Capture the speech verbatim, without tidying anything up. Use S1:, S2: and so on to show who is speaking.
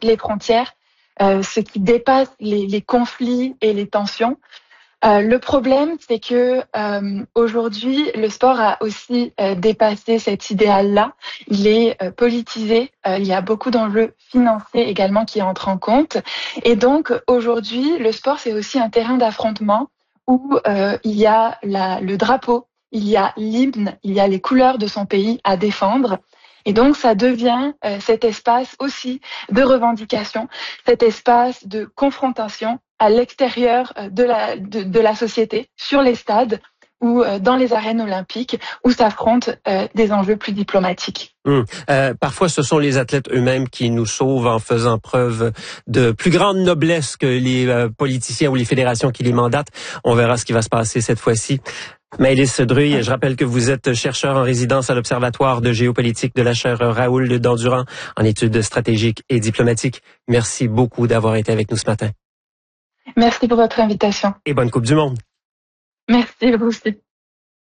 S1: les frontières, euh, ce qui dépasse les, les conflits et les tensions. Euh, le problème, c'est que euh, aujourd'hui, le sport a aussi euh, dépassé cet idéal-là. Il est euh, politisé. Euh, il y a beaucoup d'enjeux financiers également qui entrent en compte. Et donc, aujourd'hui, le sport, c'est aussi un terrain d'affrontement où euh, il y a la, le drapeau, il y a l'hymne, il y a les couleurs de son pays à défendre. Et donc, ça devient euh, cet espace aussi de revendication, cet espace de confrontation à l'extérieur de la, de, de la société, sur les stades ou euh, dans les arènes olympiques, où s'affrontent euh, des enjeux plus diplomatiques.
S2: Hum. Euh, parfois, ce sont les athlètes eux-mêmes qui nous sauvent en faisant preuve de plus grande noblesse que les euh, politiciens ou les fédérations qui les mandatent. On verra ce qui va se passer cette fois-ci. Maëlys Druille, je rappelle que vous êtes chercheur en résidence à l'Observatoire de géopolitique de la chaire Raoul Dandurand en études stratégiques et diplomatiques. Merci beaucoup d'avoir été avec nous ce matin.
S1: Merci pour votre invitation.
S2: Et bonne Coupe du Monde.
S1: Merci, vous aussi.